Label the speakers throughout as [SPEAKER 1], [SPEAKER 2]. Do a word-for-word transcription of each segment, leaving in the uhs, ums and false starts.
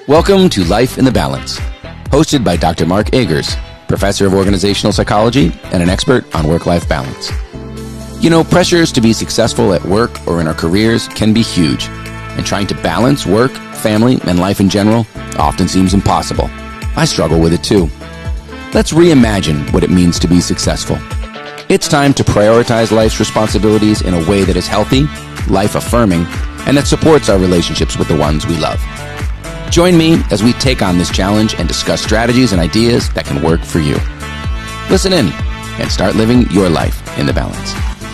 [SPEAKER 1] Welcome to Life in the Balance, hosted by Doctor Mark Agers, professor of organizational psychology and an expert on work-life balance. You know, pressures to be successful at work or in our careers can be huge, and trying to balance work, family, and life in general often seems impossible. I struggle with it too. Let's reimagine what it means to be successful. It's time to prioritize life's responsibilities in a way that is healthy, life-affirming, and that supports our relationships with the ones we love. Join me as we take on this challenge and discuss strategies and ideas that can work for you. Listen in and start living your life in the balance.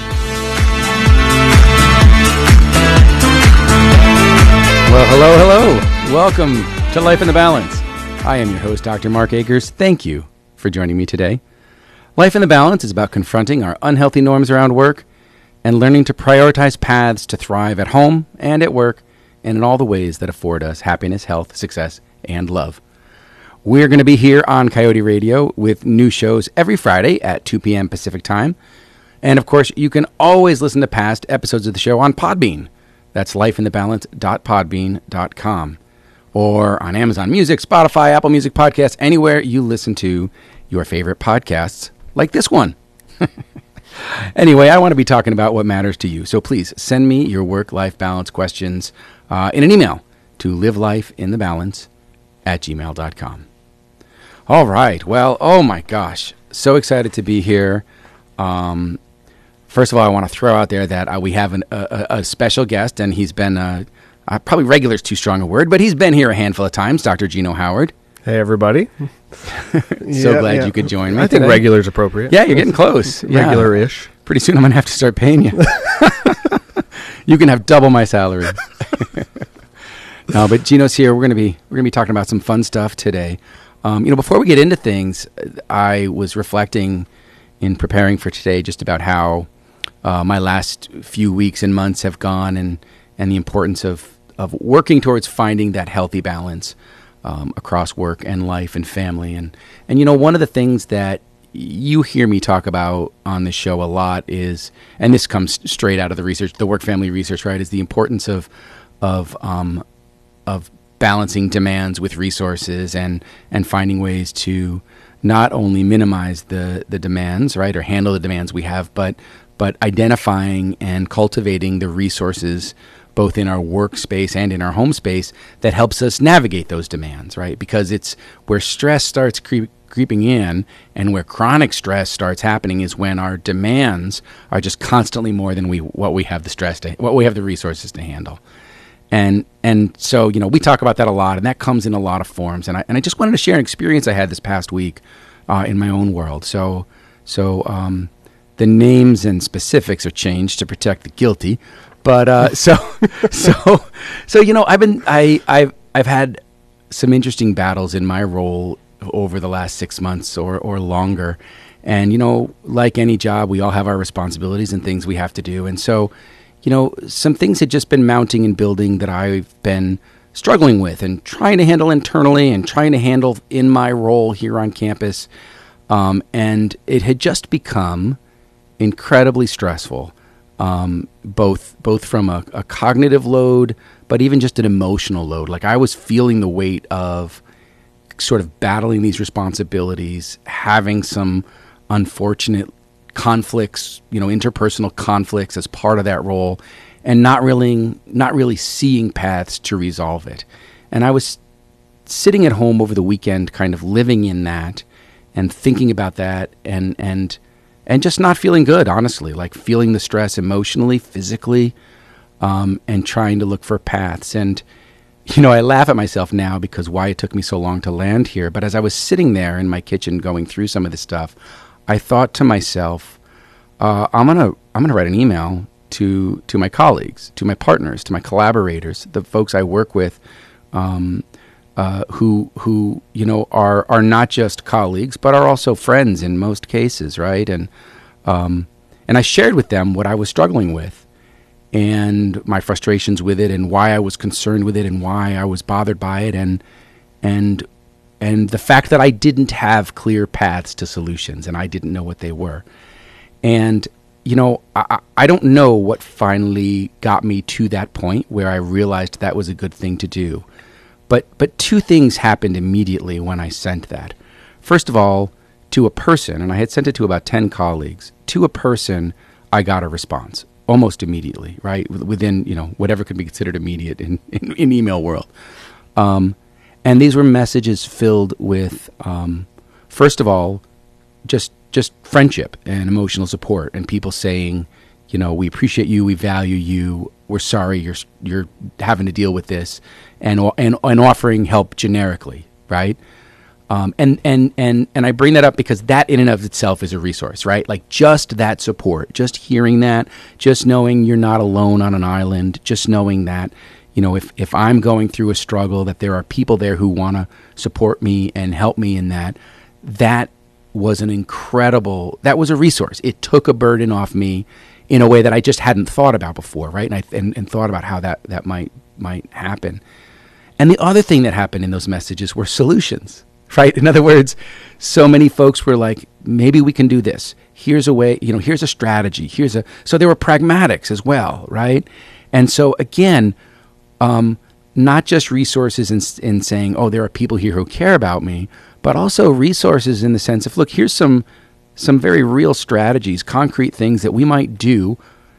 [SPEAKER 1] Well, hello, hello. Welcome to Life in the Balance. I am your host, Doctor Mark Agers. Thank you for joining me today. Life in the Balance is about confronting our unhealthy norms around work and learning to prioritize paths to thrive at home and at work and in all the ways that afford us happiness, health, success, and love. We're going to be here on Coyote Radio with new shows every Friday at two p.m. Pacific Time. And, of course, you can always listen to past episodes of the show on Podbean. That's life in the balance dot podbean dot com. Or on Amazon Music, Spotify, Apple Music Podcasts, anywhere you listen to your favorite podcasts, like this one. Anyway, I want to be talking about what matters to you. So please send me your work-life balance questions uh, in an email to livelifeinthebalance at gmail dot com. All right. Well, oh my gosh. So excited to be here. Um, first of all, I want to throw out there that uh, we have an, a, a special guest, and he's been, uh, uh, probably regular is too strong a word, but he's been here a handful of times, Doctor Gino Howard.
[SPEAKER 2] Hey, everybody.
[SPEAKER 1] so
[SPEAKER 2] yeah,
[SPEAKER 1] glad
[SPEAKER 2] yeah.
[SPEAKER 1] you could join me
[SPEAKER 2] I think
[SPEAKER 1] today.
[SPEAKER 2] regular is appropriate.
[SPEAKER 1] Yeah, you're getting close. Yeah.
[SPEAKER 2] Regular-ish.
[SPEAKER 1] Pretty soon I'm going to have to start paying you. You can have double my salary. No, but Gino's here. We're going to be we're going to be talking about some fun stuff today. Um, you know, before we get into things, I was reflecting in preparing for today just about how uh, my last few weeks and months have gone, and and the importance of of working towards finding that healthy balance um, across work and life and family. And and you know, one of the things that you hear me talk about on the show a lot is, and this comes straight out of the research, the work family research, right, is the importance of of um, of balancing demands with resources and and finding ways to not only minimize the the demands, right, or handle the demands we have, but but identifying and cultivating the resources both in our workspace and in our home space that helps us navigate those demands, right? Because it's where stress starts creep, creeping in and where chronic stress starts happening is when our demands are just constantly more than we what we have the stress to what we have the resources to handle. And and so, you know, we talk about that a lot, and that comes in a lot of forms. And I and I just wanted to share an experience I had this past week uh, in my own world. So so um, the names and specifics are changed to protect the guilty. But uh, so so so you know, I've been I I've I've had some interesting battles in my role over the last six months or or longer. And you know, like any job, we all have our responsibilities and things we have to do. And so, you know, some things had just been mounting and building that I've been struggling with and trying to handle internally and trying to handle in my role here on campus. Um, and it had just become incredibly stressful, um, both both from a, a cognitive load, but even just an emotional load. Like I was feeling the weight of sort of battling these responsibilities, having some unfortunate conflicts, you know, interpersonal conflicts as part of that role, and not really, not really seeing paths to resolve it. And I was sitting at home over the weekend, kind of living in that and thinking about that, and and and just not feeling good, honestly, like feeling the stress emotionally, physically, um, and trying to look for paths. And you know, I laugh at myself now because why it took me so long to land here. But as I was sitting there in my kitchen going through some of this stuff, I thought to myself, uh, I'm gonna I'm gonna write an email to to my colleagues, to my partners, to my collaborators, the folks I work with, um, uh, who who you know are are not just colleagues but are also friends in most cases, right? And um, and I shared with them what I was struggling with, and my frustrations with it, and why I was concerned with it, and why I was bothered by it, and and. And the fact that I didn't have clear paths to solutions, and I didn't know what they were. And, you know, I, I don't know what finally got me to that point where I realized that was a good thing to do. But but two things happened immediately when I sent that. First of all, to a person, and I had sent it to about ten colleagues, to a person, I got a response almost immediately, right? Within, you know, whatever could be considered immediate in, in, in email world. Um, and these were messages filled with, um, first of all, just just friendship and emotional support, and people saying, you know, we appreciate you, we value you, we're sorry you're you're having to deal with this, and and and offering help generically, right? Um, and and and and I bring that up because that in and of itself is a resource, right? Like just that support, just hearing that, just knowing you're not alone on an island, just knowing that, you know, if if I'm going through a struggle, that there are people there who want to support me and help me in that, that was an incredible, that was a resource. It took a burden off me in a way that I just hadn't thought about before, right? And I and, and thought about how that that might might happen. And the other thing that happened in those messages were solutions. Right? In other words, so many folks were like, maybe we can do this. Here's a way, you know, here's a strategy. Here's a, so there were pragmatics as well, right? And so again, um, not just resources in, in saying, oh, there are people here who care about me, but also resources in the sense of, look, here's some, some very real strategies, concrete things that we might do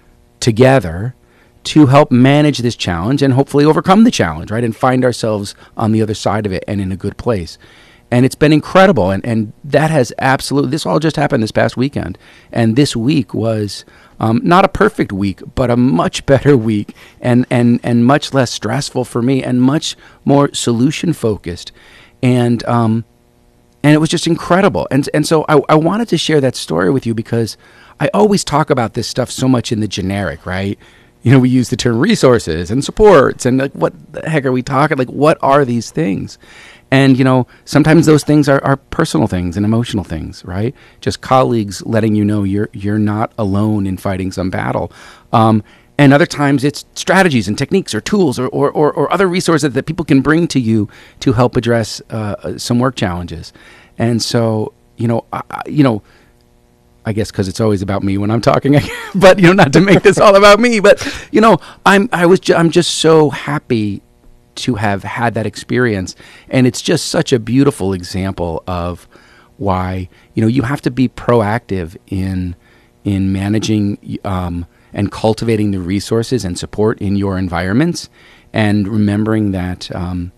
[SPEAKER 1] together to help manage this challenge and hopefully overcome the challenge, right? And find ourselves on the other side of it and in a good place. And it's been incredible. And, and that has absolutely, this all just happened this past weekend. And this week was um, not a perfect week, but a much better week and, and, and much less stressful for me and much more solution focused. And, um, and it was just incredible. And, and so I, I wanted to share that story with you because I always talk about this stuff so much in the generic, right? You know, we use the term resources and supports and like, what the heck are we talking? Like, what are these things? And, you know, sometimes those things are, are personal things and emotional things, right? Just colleagues letting you know you're you're not alone in fighting some battle. Um, and other times it's strategies and techniques or tools or, or, or, or other resources that people can bring to you to help address uh, some work challenges. And so, you know, I, you know, I guess because it's always about me when I'm talking, but, you know, not to make this all about me, but, you know, I'm I was ju- I'm just so happy to have had that experience. And it's just such a beautiful example of why, you know, you have to be proactive in in managing um, and cultivating the resources and support in your environments, and remembering that, um,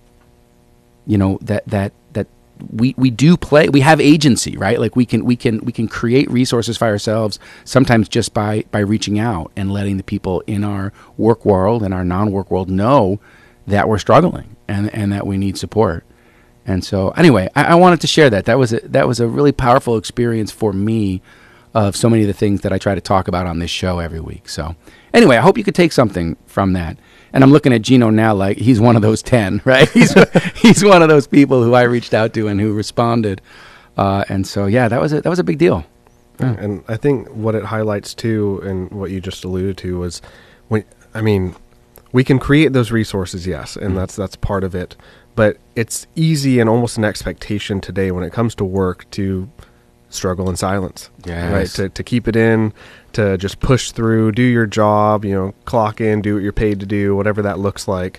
[SPEAKER 1] you know, that that that we we do play, we have agency, right? Like we can we can we can create resources for ourselves, sometimes just by by reaching out and letting the people in our work world and our non-work world know that we're struggling and and that we need support. And so anyway, I, I wanted to share that. That was a, that was a really powerful experience for me of so many of the things that I try to talk about on this show every week. So anyway, I hope you could take something from that. And I'm looking at Gino now like he's one of those ten, right? He's he's one of those people who I reached out to and who responded. Uh, and so yeah, that was a, that was a big deal. Yeah.
[SPEAKER 2] And I think what it highlights too, and what you just alluded to, was when I mean. We can create those resources, yes, and that's that's part of it. But it's easy and almost an expectation today when it comes to work to struggle in silence,
[SPEAKER 1] yes.
[SPEAKER 2] right? To to keep it in, to just push through, do your job, you know, clock in, do what you're paid to do, whatever that looks like.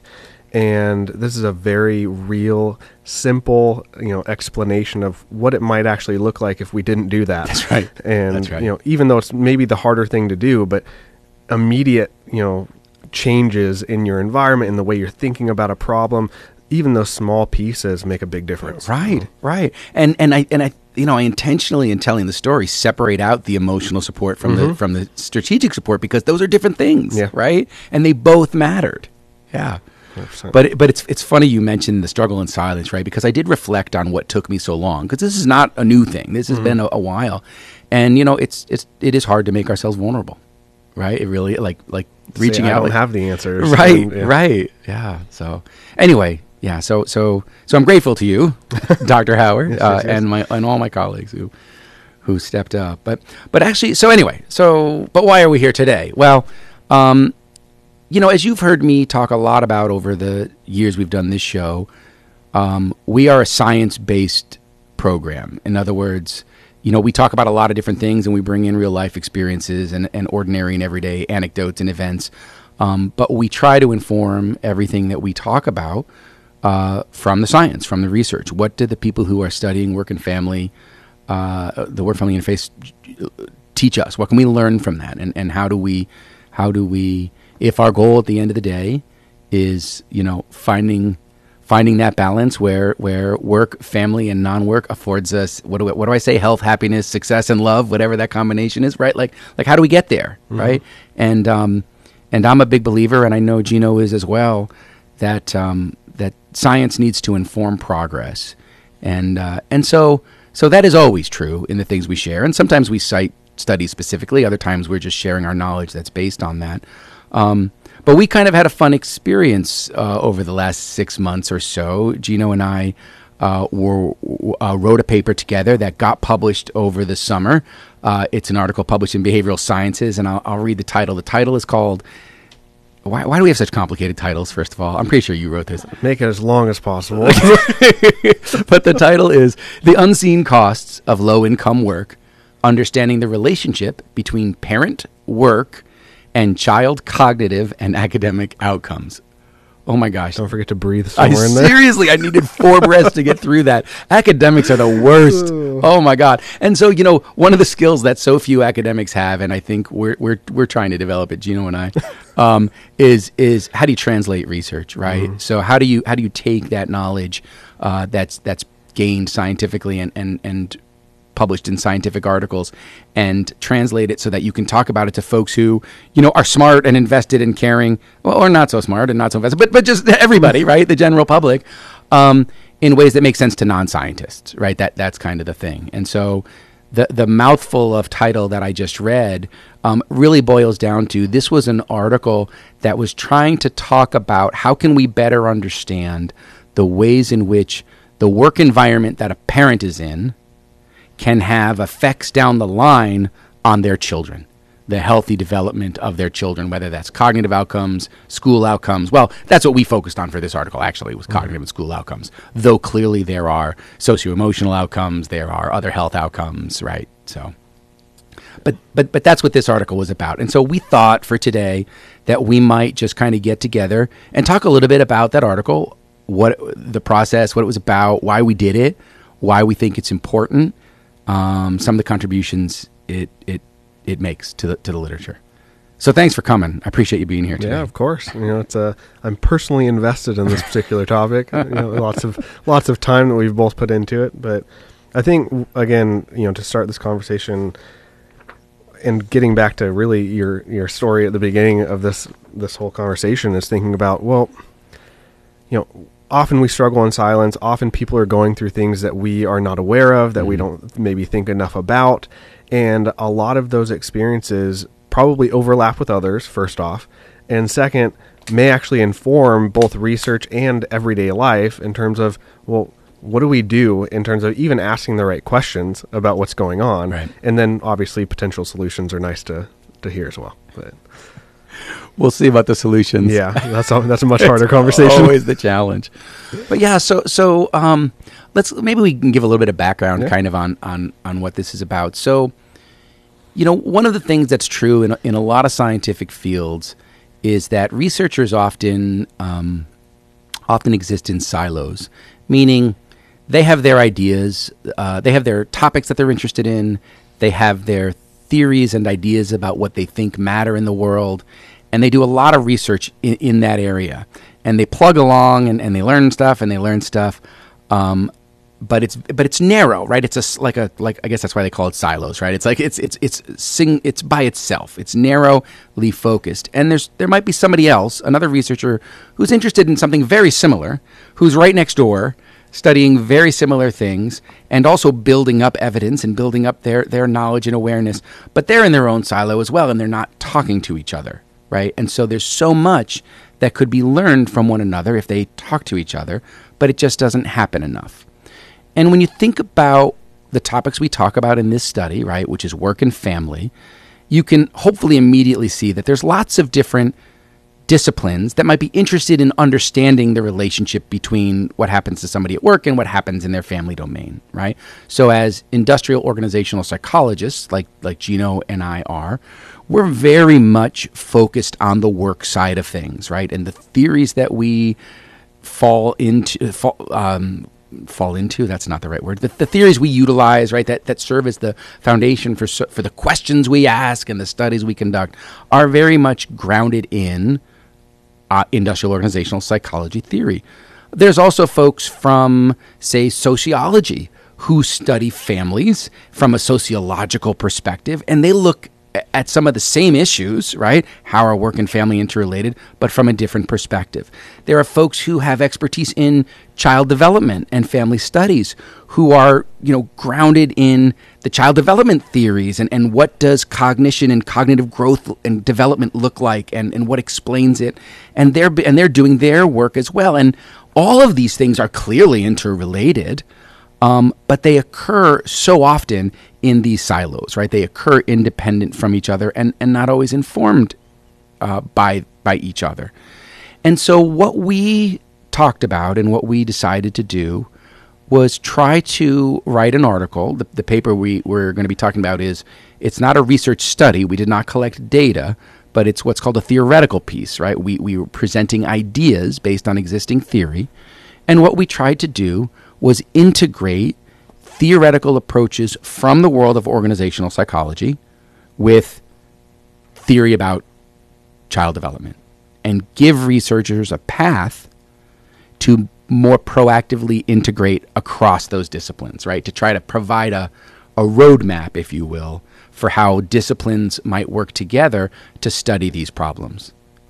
[SPEAKER 2] And this is a very real, simple, you know, explanation of what it might actually look like if we didn't do that.
[SPEAKER 1] That's right.
[SPEAKER 2] And
[SPEAKER 1] that's right.
[SPEAKER 2] you know, even though it's maybe the harder thing to do, but immediate, you know, changes in your environment and the way you're thinking about a problem, even those small pieces make a big difference.
[SPEAKER 1] Right, right. And and I and I you know, I intentionally in telling the story separate out the emotional support from mm-hmm. the from the strategic support because those are different things,
[SPEAKER 2] yeah.
[SPEAKER 1] right? And they both mattered. Yeah. one hundred percent. But but it's it's funny you mentioned the struggle in silence, right? Because I did reflect on what took me so long, because this is not a new thing. This has mm-hmm. been a, a while. And you know, it's it's it is hard to make ourselves vulnerable. Right? It really like like reaching
[SPEAKER 2] Say, I
[SPEAKER 1] out.
[SPEAKER 2] don't
[SPEAKER 1] like,
[SPEAKER 2] have the answers.
[SPEAKER 1] Right,
[SPEAKER 2] and, yeah.
[SPEAKER 1] right. Yeah. So anyway, yeah. So so so I'm grateful to you, Doctor Howard,
[SPEAKER 2] yes,
[SPEAKER 1] uh,
[SPEAKER 2] yes, yes.
[SPEAKER 1] and my and all my colleagues who who stepped up. But but actually, so anyway, so but why are we here today? Well, um, you know, as you've heard me talk a lot about over the years we've done this show, um, we are a science-based program. In other words, you know, we talk about a lot of different things and we bring in real life experiences and, and ordinary and everyday anecdotes and events. Um, but we try to inform everything that we talk about uh, from the science, from the research. What did the people who are studying work and family, uh, the work family interface, teach us? What can we learn from that? And and how do we, how do we, if our goal at the end of the day is, you know, finding finding that balance where where work, family, and non-work affords us, what do I, what do I say, health, happiness, success, and love, whatever that combination is, right? Like like how do we get there, mm-hmm. right? And um, and I'm a big believer, and I know Gino is as well, that um, that science needs to inform progress, and uh, and so so that is always true in the things we share, and sometimes we cite studies specifically, other times we're just sharing our knowledge that's based on that. Um, But we kind of had a fun experience uh, over the last six months or so. Gino and I uh, were, uh, wrote a paper together that got published over the summer. Uh, it's an article published in Behavioral Sciences, and I'll, I'll read the title. The title is called, why, why do we have such complicated titles, first of all? I'm pretty sure you wrote this.
[SPEAKER 2] Make it as long as possible.
[SPEAKER 1] But the title is The Unseen Costs of Low-Income Work, Understanding the Relationship Between Parent, Work, and Child Cognitive and Academic Outcomes. Oh my gosh.
[SPEAKER 2] Don't forget to breathe somewhere
[SPEAKER 1] I,
[SPEAKER 2] in there.
[SPEAKER 1] Seriously, I needed four breaths to get through that. Academics are the worst. Oh my God. And so, you know, one of the skills that so few academics have, and I think we're we're we're trying to develop it, Gino and I, um, is is how do you translate research, right? Mm-hmm. So how do you how do you take that knowledge uh, that's that's gained scientifically and and and published in scientific articles and translate it so that you can talk about it to folks who, you know, are smart and invested and caring, well, or not so smart and not so invested, but but just everybody, right? The general public, um, in ways that make sense to non-scientists, right? That that's kind of the thing. And so the the mouthful of title that I just read um, really boils down to, this was an article that was trying to talk about how can we better understand the ways in which the work environment that a parent is in can have effects down the line on their children, the healthy development of their children, whether that's cognitive outcomes, school outcomes. Well, that's what we focused on for this article, actually, was cognitive mm-hmm. and school outcomes, though clearly there are socio-emotional outcomes, there are other health outcomes, right? So, but but but that's what this article was about. And so we thought for today that we might just kind of get together and talk a little bit about that article, what the process, what it was about, why we did it, why we think it's important, Um, some of the contributions it it it makes to the to the literature. So thanks for coming. I appreciate you being here today.
[SPEAKER 2] Yeah, of course. You know, it's a I'm personally invested in this particular topic. You know, lots of lots of time that we've both put into it. But I think again, you know, to start this conversation and getting back to really your your story at the beginning of this this whole conversation is thinking about, well, you know, often we struggle in silence. Often people are going through things that we are not aware of, that mm-hmm. we don't maybe think enough about. And a lot of those experiences probably overlap with others, first off. And second, may actually inform both research and everyday life in terms of, well, what do we do in terms of even asking the right questions about what's going on?
[SPEAKER 1] Right.
[SPEAKER 2] And then obviously potential solutions are nice to, to hear as well. But
[SPEAKER 1] we'll see about the solutions.
[SPEAKER 2] Yeah, that's a, that's a much harder conversation.
[SPEAKER 1] Always the challenge. But yeah, so so um, let's maybe we can give a little bit of background, yeah. kind of on on on what this is about. So, you know, one of the things that's true in in a lot of scientific fields is that researchers often um, often exist in silos, meaning they have their ideas, uh, they have their topics that they're interested in, they have their theories and ideas about what they think matter in the world. And they do a lot of research in, in that area, and they plug along and, and they learn stuff and they learn stuff, um, but it's but it's narrow, right? It's a like a like I guess that's why they call it silos, right? It's like it's it's it's sing it's by itself. It's narrowly focused, and there's there might be somebody else, another researcher who's interested in something very similar, who's right next door, studying very similar things, and also building up evidence and building up their their knowledge and awareness. But they're in their own silo as well, and they're not talking to each other. Right? And so there's so much that could be learned from one another if they talk to each other, but it just doesn't happen enough. And when you think about the topics we talk about in this study, right, which is work and family, you can hopefully immediately see that there's lots of different disciplines that might be interested in understanding the relationship between what happens to somebody at work and what happens in their family domain, right? So as industrial organizational psychologists, like like Gino and I are, we're very much focused on the work side of things, right? And the theories that we fall into fall, um, fall into that's not the right word. The, the theories we utilize, right, that that serve as the foundation for for the questions we ask and the studies we conduct, are very much grounded in uh, industrial organizational psychology theory. There's also folks from, say, sociology who study families from a sociological perspective, and they look at some of the same issues, right? How are work and family interrelated, but from a different perspective. There are folks who have expertise in child development and family studies who are, you know, grounded in the child development theories and, and what does cognition and cognitive growth and development look like and, and what explains it. And they're, and they're doing their work as well. And all of these things are clearly interrelated. Um, but they occur so often in these silos, right? They occur independent from each other and, and not always informed uh, by by each other. And so what we talked about and what we decided to do was try to write an article. The, the paper we, we're going to be talking about is, it's not a research study. We did not collect data, but it's what's called a theoretical piece, right? We, we were presenting ideas based on existing theory. And what we tried to do was integrate theoretical approaches from the world of organizational psychology with theory about child development and give researchers a path to more proactively integrate across those disciplines, right? To try to provide a, a roadmap, if you will, for how disciplines might work together to study these problems.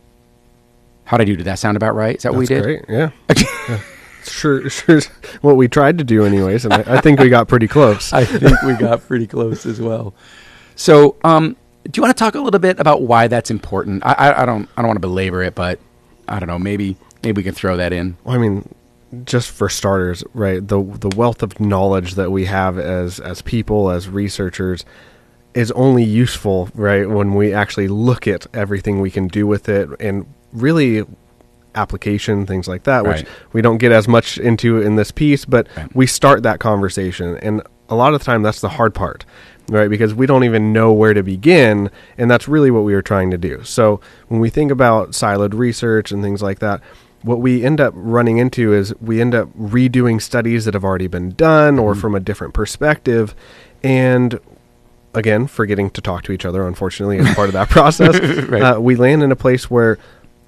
[SPEAKER 1] How'd I do? Did that sound about right? Is that
[SPEAKER 2] That's
[SPEAKER 1] what we did?
[SPEAKER 2] Great, yeah. yeah. Sure, sure. What we tried to do, anyways, and I, I think we got pretty close.
[SPEAKER 1] I think we got pretty close as well. So, um, do you want to talk a little bit about why that's important? I, I, I don't, I don't want to belabor it, but I don't know. Maybe, maybe we can throw that in.
[SPEAKER 2] Well, I mean, just for starters, right? The the wealth of knowledge that we have as as people, as researchers, is only useful, right, when we actually look at everything we can do with it and really application, things like that, which
[SPEAKER 1] right.
[SPEAKER 2] we don't get as much into in this piece, but
[SPEAKER 1] right.
[SPEAKER 2] we start that conversation. And a lot of the time that's the hard part, right? Because we don't even know where to begin. And that's really what we were trying to do. So when we think about siloed research and things like that, what we end up running into is we end up redoing studies that have already been done or mm-hmm. from a different perspective. And again, forgetting to talk to each other, unfortunately, as part of that process, right. uh, we land in a place where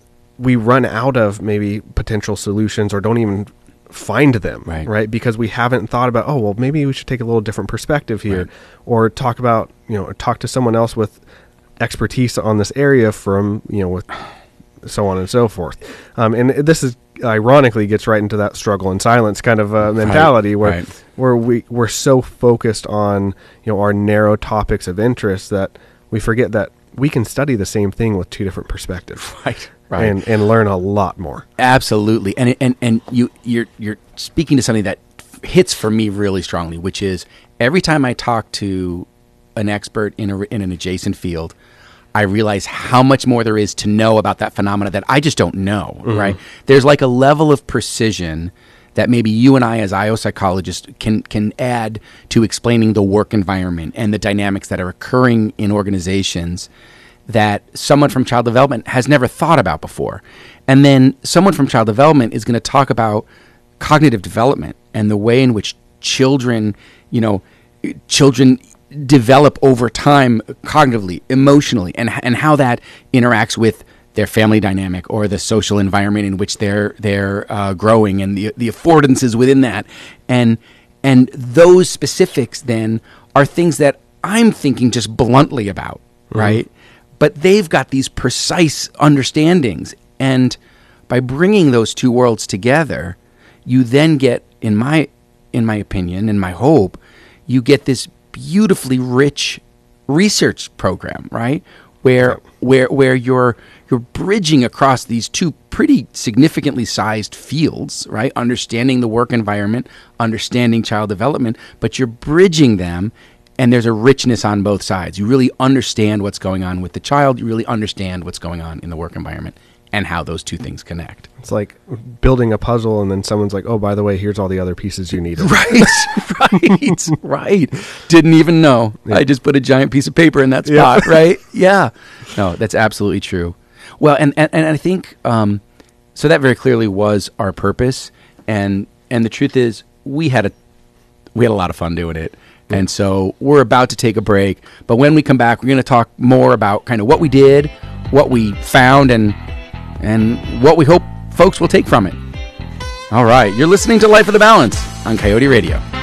[SPEAKER 2] we run out of maybe potential solutions or don't even find them,
[SPEAKER 1] right.
[SPEAKER 2] right? Because we haven't thought about, oh, well, maybe we should take a little different perspective here
[SPEAKER 1] right.
[SPEAKER 2] or talk about, you know, talk to someone else with expertise on this area from, you know, with so on and so forth. Um, and this is ironically gets right into that struggle in silence kind of uh, mentality
[SPEAKER 1] right.
[SPEAKER 2] where,
[SPEAKER 1] right.
[SPEAKER 2] where we, we're so focused on, you know, our narrow topics of interest that we forget that we can study the same thing with two different perspectives.
[SPEAKER 1] Right. Right.
[SPEAKER 2] And and learn a lot more.
[SPEAKER 1] Absolutely. And and and you you're you're speaking to something that hits for me really strongly, which is every time I talk to an expert in a, in an adjacent field, I realize how much more there is to know about that phenomena that I just don't know, mm-hmm. right? There's like a level of precision that maybe you and I as I O psychologists can can add to explaining the work environment and the dynamics that are occurring in organizations that someone from child development has never thought about before. And then someone from child development is going to talk about cognitive development and the way in which children, you know, children develop over time cognitively, emotionally, and and how that interacts with their family dynamic or the social environment in which they're they're uh, growing and the the affordances within that. And and those specifics then are things that I'm thinking just bluntly about, mm-hmm. right? But they've got these precise understandings. And by bringing those two worlds together, you then get, in my in my opinion, in my hope, you get this beautifully rich research program, right? Where
[SPEAKER 2] Yep.
[SPEAKER 1] where where you're you're bridging across these two pretty significantly sized fields, right? Understanding the work environment, understanding child development, but you're bridging them. And there's a richness on both sides. You really understand what's going on with the child. You really understand what's going on in the work environment and how those two things connect.
[SPEAKER 2] It's like building a puzzle and then someone's like, oh, by the way, here's all the other pieces you need.
[SPEAKER 1] Right, right, right. Didn't even know. Yeah. I just put a giant piece of paper in that spot, yeah. right? Yeah. No, that's absolutely true. Well, and, and, and I think um, So that very clearly was our purpose, and and the truth is, we had a we had a lot of fun doing it. And so we're about to take a break, but when we come back, we're going to talk more about kind of what we did, what we found, and and what we hope folks will take from it. All right, you're listening to Life of the Balance on Coyote Radio.